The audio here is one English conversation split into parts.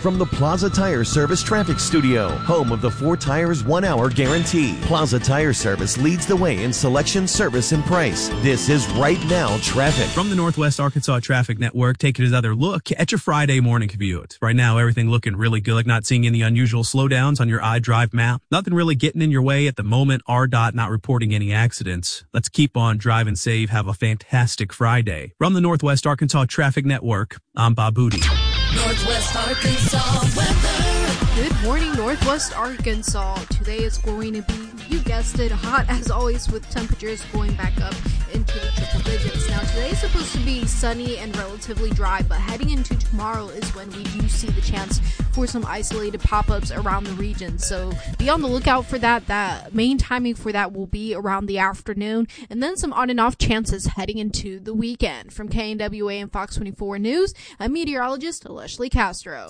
from the Plaza Tire Service Traffic Studio, home of the 4 tires 1 hour guarantee. Plaza Tire Service leads the way in selection, service, and price. This is Right Now Traffic. From the Northwest Arkansas Traffic Network, taking another look at your Friday morning commute. Right now, everything looking really good. Not seeing any unusual slowdowns on your iDrive map. Nothing really getting in your way at the moment. RDOT not reporting any accidents. Let's keep on driving safe. Have a fantastic Friday. From the Northwest Arkansas Traffic Network, I'm Bob Booty. Northwest Arkansas weather. Good morning, Northwest Arkansas. Today is going to be, you guessed it, hot as always, with temperatures going back up into the triple digits. Now, today is supposed to be sunny and relatively dry, but heading into tomorrow is when we do see the chance for some isolated pop-ups around the region. So be on the lookout for that. That main timing for that will be around the afternoon, and then some on and off chances heading into the weekend. From KNWA and Fox 24 News, I'm meteorologist Leslie Castro.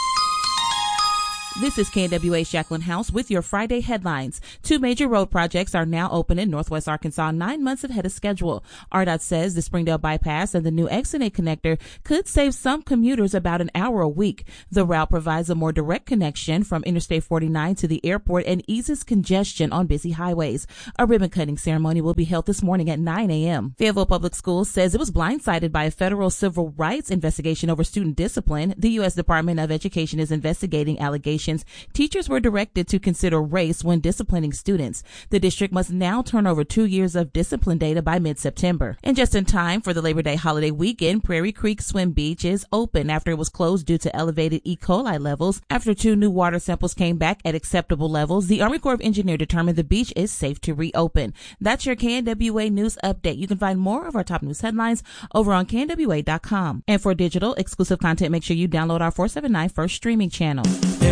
This is KNWA Jacqueline House with your Friday headlines. 2 major road projects are now open in Northwest Arkansas 9 months ahead of schedule. RDOT says the Springdale Bypass and the new Exit connector could save some commuters about an hour a week. The route provides a more direct connection from Interstate 49 to the airport and eases congestion on busy highways. A ribbon-cutting ceremony will be held this morning at 9 a.m. Fayetteville Public Schools says it was blindsided by a federal civil rights investigation over student discipline. The U.S. Department of Education is investigating allegations teachers were directed to consider race when disciplining students. The district must now turn over 2 years of discipline data by mid-September. And just in time for the Labor Day holiday weekend, Prairie Creek Swim Beach is open after it was closed due to elevated E. coli levels. After 2 new water samples came back at acceptable levels, the Army Corps of Engineers determined the beach is safe to reopen. That's your KNWA News Update. You can find more of our top news headlines over on KNWA.com. And for digital exclusive content, make sure you download our 479 First streaming channel.